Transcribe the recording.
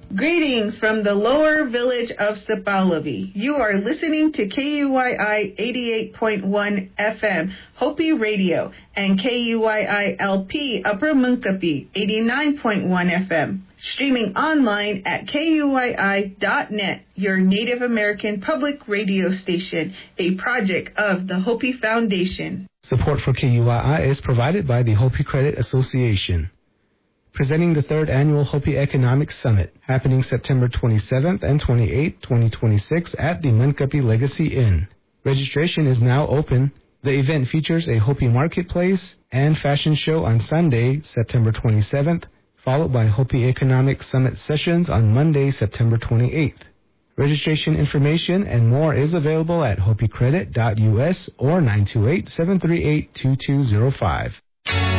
Greetings from the lower village of Sipalavi. You are listening to KUYI 88.1 FM, Hopi Radio, and KUYI LP Upper Munkapi 89.1 FM. Streaming online at KUYI.net, your Native American public radio station, a project of the Hopi Foundation. Support for KUYI is provided by the Hopi Credit Association. Presenting the 3rd Annual Hopi Economic Summit, happening September 27th and 28th, 2026 at the Munkapi Legacy Inn. Registration is now open. The event features a Hopi marketplace and fashion show on Sunday, September 27th, followed by Hopi Economic Summit sessions on Monday, September 28th. Registration information and more is available at hopicredit.us or 928-738-2205.